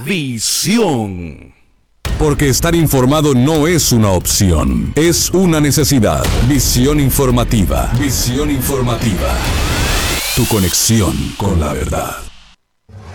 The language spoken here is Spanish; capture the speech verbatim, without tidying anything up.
Visión. Porque estar informado no es una opción, es una necesidad. Visión informativa. Visión informativa. Tu conexión con la verdad.